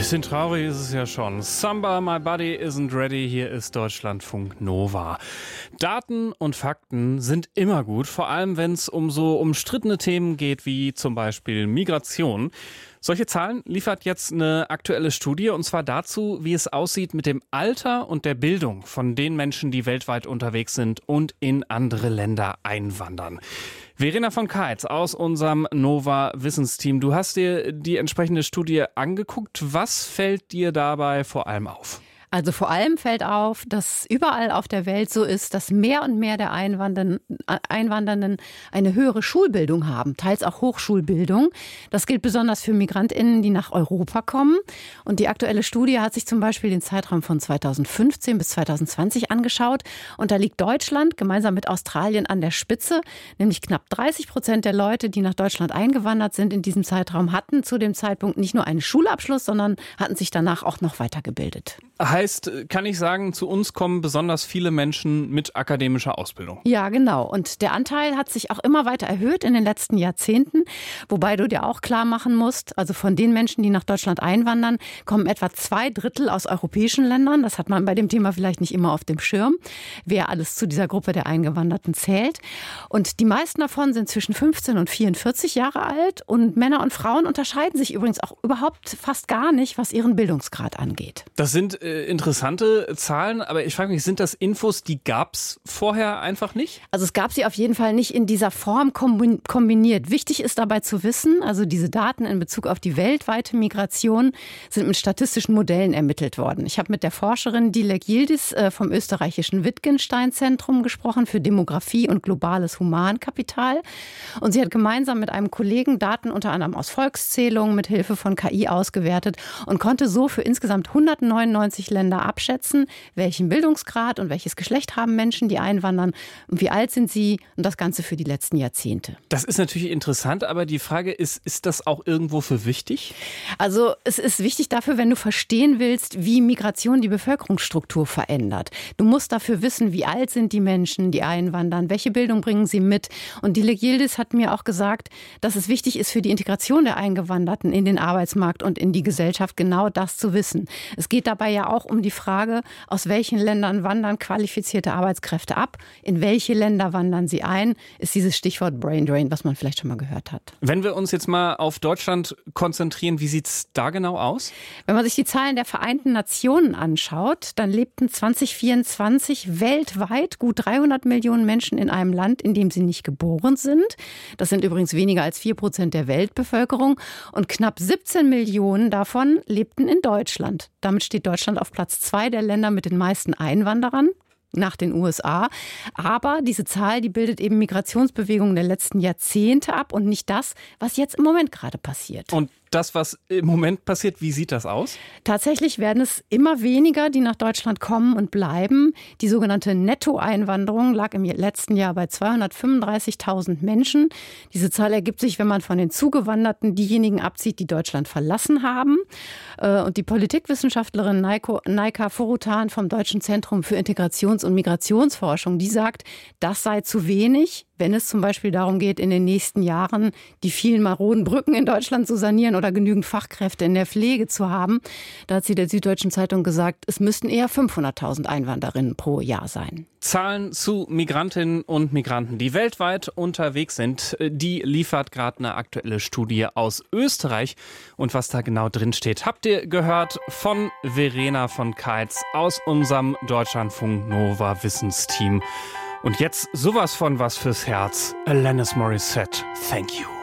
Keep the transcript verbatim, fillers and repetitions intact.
bisschen traurig ist es ja schon. Samba, my body isn't ready. Hier ist Deutschlandfunk Nova. Daten und Fakten sind immer gut, vor allem wenn es um so umstrittene Themen geht, wie zum Beispiel Migration. Solche Zahlen liefert jetzt eine aktuelle Studie, und zwar dazu, wie es aussieht mit dem Alter und der Bildung von den Menschen, die weltweit unterwegs sind und in andere Länder einwandern. Verena von Keitz aus unserem Nova-Wissensteam. Du hast dir die entsprechende Studie angeguckt. Was fällt dir dabei vor allem auf? Also vor allem fällt auf, dass überall auf der Welt so ist, dass mehr und mehr der Einwandernden, Einwandernden eine höhere Schulbildung haben, teils auch Hochschulbildung. Das gilt besonders für MigrantInnen, die nach Europa kommen. Und die aktuelle Studie hat sich zum Beispiel den Zeitraum von zweitausendfünfzehn bis zweitausendzwanzig angeschaut. Und da liegt Deutschland gemeinsam mit Australien an der Spitze. Nämlich knapp dreißig Prozent der Leute, die nach Deutschland eingewandert sind in diesem Zeitraum, hatten zu dem Zeitpunkt nicht nur einen Schulabschluss, sondern hatten sich danach auch noch weitergebildet. Heißt, kann ich sagen, zu uns kommen besonders viele Menschen mit akademischer Ausbildung? Ja, genau. Und der Anteil hat sich auch immer weiter erhöht in den letzten Jahrzehnten. Wobei du dir auch klar machen musst, also von den Menschen, die nach Deutschland einwandern, kommen etwa zwei Drittel aus europäischen Ländern. Das hat man bei dem Thema vielleicht nicht immer auf dem Schirm, wer alles zu dieser Gruppe der Eingewanderten zählt. Und die meisten davon sind zwischen fünfzehn und vierundvierzig Jahre alt. Und Männer und Frauen unterscheiden sich übrigens auch überhaupt fast gar nicht, was ihren Bildungsgrad angeht. Das sind äh, interessante Zahlen, aber ich frage mich, sind das Infos, die gab es vorher einfach nicht? Also es gab sie auf jeden Fall nicht in dieser Form kombiniert. Wichtig ist dabei zu wissen, also diese Daten in Bezug auf die weltweite Migration sind mit statistischen Modellen ermittelt worden. Ich habe mit der Forscherin Dilek Yildiz vom österreichischen Wittgenstein-Zentrum gesprochen für Demografie und globales Humankapital. Und sie hat gemeinsam mit einem Kollegen Daten unter anderem aus Volkszählungen mit Hilfe von K I ausgewertet und konnte so für insgesamt hundertneunundneunzig Länder abschätzen, welchen Bildungsgrad und welches Geschlecht haben Menschen, die einwandern und wie alt sind sie, und das Ganze für die letzten Jahrzehnte. Das ist natürlich interessant, aber die Frage ist, ist das auch irgendwo für wichtig? Also es ist wichtig dafür, wenn du verstehen willst, wie Migration die Bevölkerungsstruktur verändert. Du musst dafür wissen, wie alt sind die Menschen, die einwandern, welche Bildung bringen sie mit. Und Dilek Yildiz hat mir auch gesagt, dass es wichtig ist für die Integration der Eingewanderten in den Arbeitsmarkt und in die Gesellschaft, genau das zu wissen. Es geht dabei ja auch um die Frage, aus welchen Ländern wandern qualifizierte Arbeitskräfte ab, in welche Länder wandern sie ein, ist dieses Stichwort Brain Drain, was man vielleicht schon mal gehört hat. Wenn wir uns jetzt mal auf Deutschland konzentrieren, wie sieht es da genau aus? Wenn man sich die Zahlen der Vereinten Nationen anschaut, dann lebten zwanzig vierundzwanzig weltweit gut dreihundert Millionen Menschen in einem Land, in dem sie nicht geboren sind. Das sind übrigens weniger als vier Prozent der Weltbevölkerung. Und knapp siebzehn Millionen davon lebten in Deutschland. Damit steht Deutschland auf Platz zwei der Länder mit den meisten Einwanderern nach den U S A. Aber diese Zahl, die bildet eben Migrationsbewegungen der letzten Jahrzehnte ab und nicht das, was jetzt im Moment gerade passiert. Und das, was im Moment passiert, wie sieht das aus? Tatsächlich werden es immer weniger, die nach Deutschland kommen und bleiben. Die sogenannte Nettoeinwanderung lag im letzten Jahr bei zweihundertfünfunddreißigtausend Menschen. Diese Zahl ergibt sich, wenn man von den Zugewanderten diejenigen abzieht, die Deutschland verlassen haben. Und die Politikwissenschaftlerin Naika Forutan vom Deutschen Zentrum für Integrations- und Migrationsforschung, die sagt, das sei zu wenig, wenn es zum Beispiel darum geht, in den nächsten Jahren die vielen maroden Brücken in Deutschland zu sanieren oder genügend Fachkräfte in der Pflege zu haben. Da hat sie der Süddeutschen Zeitung gesagt, es müssten eher fünfhunderttausend Einwandererinnen pro Jahr sein. Zahlen zu Migrantinnen und Migranten, die weltweit unterwegs sind, die liefert gerade eine aktuelle Studie aus Österreich. Und was da genau drin steht, habt ihr gehört von Verena von Keitz aus unserem Deutschlandfunk Nova Wissensteam. Und jetzt sowas von was fürs Herz. Alanis Morissette, thank you.